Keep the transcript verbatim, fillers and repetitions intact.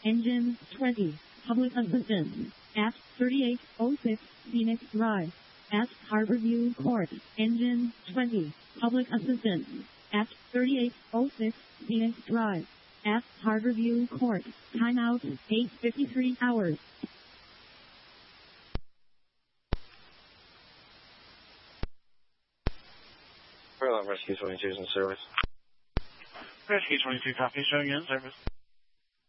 Engine twenty. Public assistance. At thirty-eight oh six Phoenix Drive. At Harborview Court. Engine twenty. Public assistance. At thirty-eight oh six Phoenix Drive. At Harborview Court. Timeout eight fifty-three hours. Rescue twenty-two is in service. Rescue twenty-two, copy, showing you in service.